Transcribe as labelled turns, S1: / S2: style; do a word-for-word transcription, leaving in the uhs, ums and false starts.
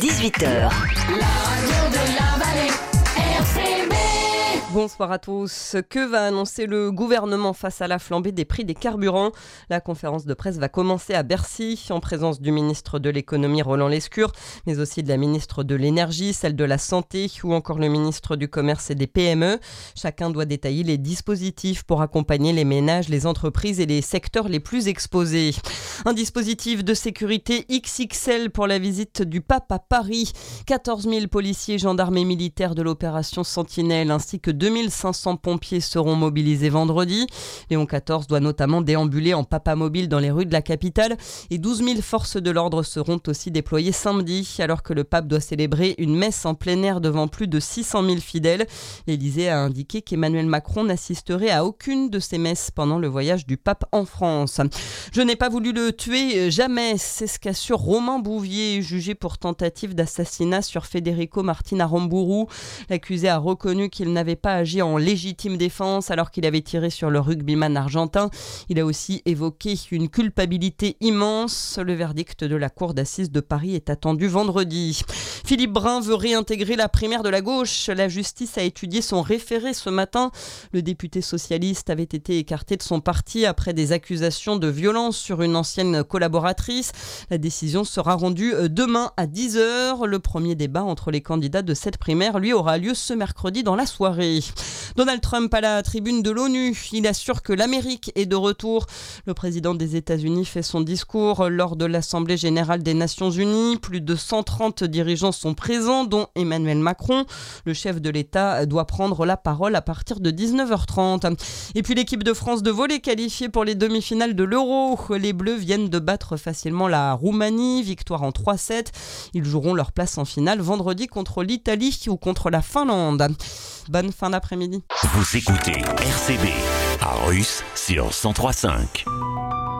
S1: dix-huit heures.
S2: La radio de la vallée, R C B.
S3: Bonsoir à tous. Que va annoncer le gouvernement face à la flambée des prix des carburants ? La conférence de presse va commencer à Bercy, en présence du ministre de l'économie Roland Lescure, mais aussi de la ministre de l'énergie, celle de la santé ou encore le ministre du commerce et des P M E. Chacun doit détailler les dispositifs pour accompagner les ménages, les entreprises et les secteurs les plus exposés. Un dispositif de sécurité X X L pour la visite du pape à Paris. quatorze mille policiers, gendarmes et militaires de l'opération Sentinelle ainsi que deux mille cinq cents pompiers seront mobilisés vendredi. Léon quatorze doit notamment déambuler en papamobile dans les rues de la capitale et douze mille forces de l'ordre seront aussi déployées samedi alors que le pape doit célébrer une messe en plein air devant plus de six cent mille fidèles. L'Élysée a indiqué qu'Emmanuel Macron n'assisterait à aucune de ces messes pendant le voyage du pape en France. Je n'ai pas voulu le tuer, jamais, c'est ce qu'assure Romain Bouvier, jugé pour tentative d'assassinat sur Federico Martin Aramburu. L'accusé a reconnu qu'il n'avait pas agi en légitime défense alors qu'il avait tiré sur le rugbyman argentin. Il a aussi évoqué une culpabilité immense. Le verdict de la cour d'assises de Paris est attendu vendredi. Philippe Brun veut réintégrer la primaire de la gauche. La justice a étudié son référé ce matin. Le député socialiste avait été écarté de son parti après des accusations de violence sur une ancienne collaboratrice. La décision sera rendue demain à dix heures. Le premier débat entre les candidats de cette primaire, lui, aura lieu ce mercredi dans la soirée. Donald Trump à la tribune de l'ONU. Il assure que l'Amérique est de retour. Le président des États-Unis fait son discours lors de l'Assemblée générale des Nations unies. Plus de cent trente dirigeants sont présents, dont Emmanuel Macron. Le chef de l'État doit prendre la parole à partir de dix-neuf heures trente. Et puis l'équipe de France de volley qualifiée pour les demi-finales de l'Euro. Les Bleus viennent de battre facilement la Roumanie. Victoire en trois sept. Ils joueront leur place en finale vendredi contre l'Italie ou contre la Finlande. Bonne fin d'après-midi.
S4: Vous écoutez R C B à Russe sur cent trois virgule cinq.